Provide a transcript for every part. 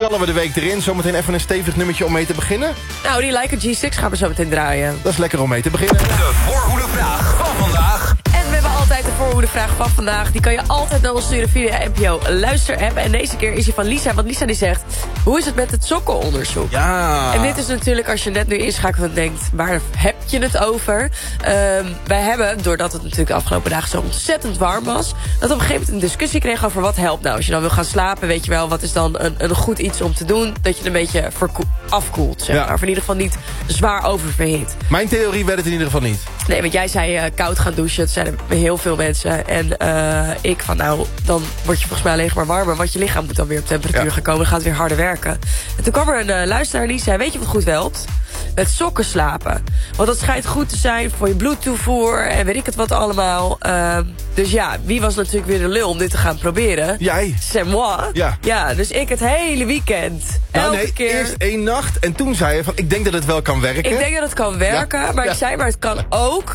knallen we de week erin. Zometeen even een stevig nummertje om mee te beginnen. Nou, die Like a G6 gaan we zo meteen draaien. Dat is lekker om mee te beginnen. De voorhoedevraag van vandaag. En we hebben altijd de voorhoedevraag van vandaag. Die kan je altijd naar ons sturen via de NPO Luister-app. En deze keer is die van Lisa. Want Lisa die zegt, hoe is het met het sokkenonderzoek? Ja. En dit is natuurlijk, als je net nu inschakelt en denkt, waar heb je het over? Wij hebben, doordat het natuurlijk de afgelopen dagen zo ontzettend warm was, dat op een gegeven moment een discussie kreeg over wat helpt nou. Als je dan wil gaan slapen, weet je wel, wat is dan een goed iets om te doen, dat je een beetje afkoelt, zeg maar. Of in ieder geval niet zwaar oververhit. Mijn theorie werd het in ieder geval niet. Nee, want jij zei koud gaan douchen. Dat zeiden heel veel mensen. En ik van nou, dan word je volgens mij alleen maar warmer. Want je lichaam moet dan weer op temperatuur gaan komen. Dan gaat het weer harder werken. En toen kwam er een luisteraar die zei, weet je wat goed helpt? Met sokken slapen. Want dat schijnt goed te zijn voor je bloedtoevoer. En weet ik het wat allemaal. Dus ja, wie was natuurlijk weer de lul om dit te gaan proberen? Jij. C'est moi. Ja, dus ik het hele weekend. Nou, elke keer. Eerst 1 nacht en toen zei je van, ik denk dat het wel kan werken. Ik denk dat het kan werken, maar ik zei, maar het kan ook.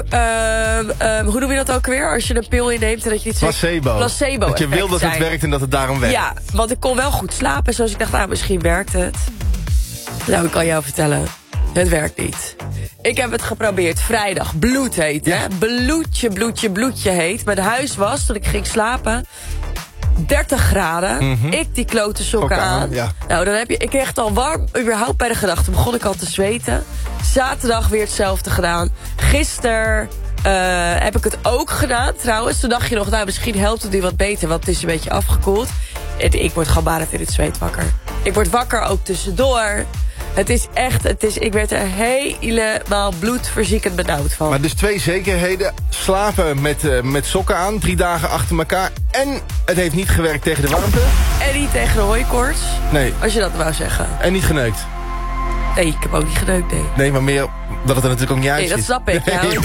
Hoe doe je dat ook weer? Als je een pil inneemt en dat je iets placebo. Placebo. Dat je wil dat het werkt en dat het daarom werkt. Ja, want ik kon wel goed slapen. Zoals ik dacht, nou, misschien werkt het. Nou, ik kan jou vertellen. Het werkt niet. Ik heb het geprobeerd. Vrijdag. Bloedheet, hè? Bloedje heet. Mijn huis was, toen ik ging slapen, 30 graden. Ik die klote sokken aan. Ja. Nou, dan heb je... Ik kreeg het al warm. Überhaupt bij de gedachte begon ik al te zweten. Zaterdag weer hetzelfde gedaan. Gisteren heb ik het ook gedaan, trouwens. Toen dacht je nog, nou, misschien helpt het nu wat beter, want het is een beetje afgekoeld. En ik word gewoon barend in het zweet wakker. Ik word wakker ook tussendoor. Het is echt, ik werd er helemaal bloedverziekend benauwd van. Maar dus 2 zekerheden. Slapen met sokken aan, 3 dagen achter elkaar. En het heeft niet gewerkt tegen de warmte. En niet tegen de hooikoorts. Nee. Als je dat wou zeggen. En niet geneukt. Nee, ik heb ook niet geneukt, nee. Nee, maar meer dat het er natuurlijk ook niet uitziet. Nee, dat snap ik. Ja.